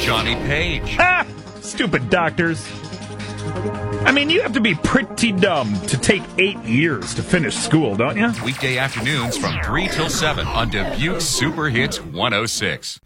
Johnny Page. Ah! Stupid doctors. I mean, you have to be pretty dumb to take 8 years to finish school, don't you? Weekday afternoons from 3 till 7 on Dubuque Super Hits 106.